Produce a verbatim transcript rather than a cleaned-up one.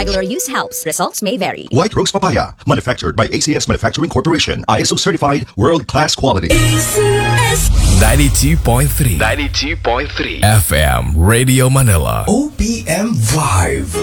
Regular use helps. Results may vary. White Rose Papaya, manufactured by A C S Manufacturing Corporation. I S O certified, world-class quality. A C S ninety-two point three ninety-two point three F M Radio Manila. O P M Vibe.